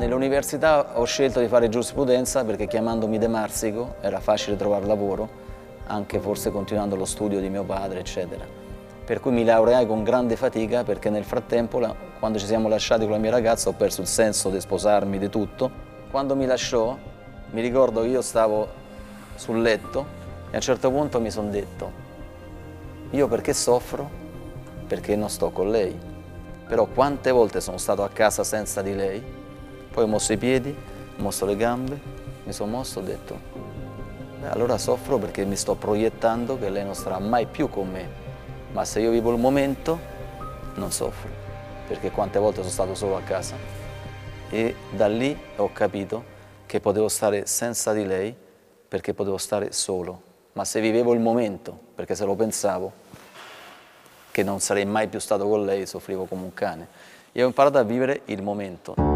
Nell'università ho scelto di fare giurisprudenza perché chiamandomi De Marsico era facile trovare lavoro, anche forse continuando lo studio di mio padre, eccetera. Per cui mi laureai con grande fatica perché nel frattempo, quando ci siamo lasciati con la mia ragazza, ho perso il senso di sposarmi, di tutto. Quando mi lasciò, mi ricordo che io stavo sul letto e a un certo punto mi sono detto: io perché soffro? Perché non sto con lei. Però quante volte sono stato a casa senza di lei, poi ho mosso i piedi, ho mosso le gambe, mi sono mosso e ho detto: beh, allora soffro perché mi sto proiettando che lei non sarà mai più con me. Ma se io vivo il momento, non soffro, perché quante volte sono stato solo a casa. E da lì ho capito che potevo stare senza di lei perché potevo stare solo. Ma se vivevo il momento, perché se lo pensavo, che non sarei mai più stato con lei, soffrivo come un cane. Io ho imparato a vivere il momento.